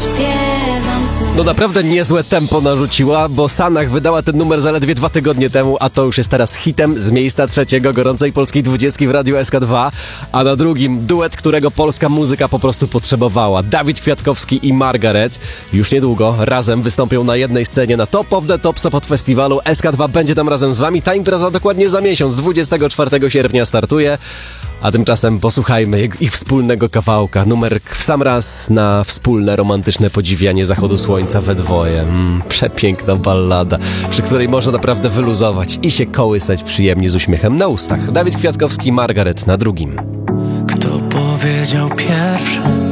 No naprawdę niezłe tempo narzuciła, bo Sanach wydała ten numer zaledwie 2 tygodnie temu, a to już jest teraz hitem z miejsca 3 gorącej polskiej 20 w Radiu SK2, a na drugim duet, którego polska muzyka po prostu potrzebowała. Dawid Kwiatkowski i Margaret już niedługo razem wystąpią na jednej scenie na Top of the Top Sopot Festiwalu. SK2 będzie tam razem z wami. Ta impreza dokładnie za miesiąc, 24 sierpnia startuje. A tymczasem posłuchajmy ich wspólnego kawałka. Numer w sam raz na wspólne romantyczne podziwianie zachodu słońca we dwoje. Przepiękna ballada, przy której można naprawdę wyluzować i się kołysać przyjemnie z uśmiechem na ustach. Dawid Kwiatkowski, Margaret na drugim. Kto powiedział pierwszy?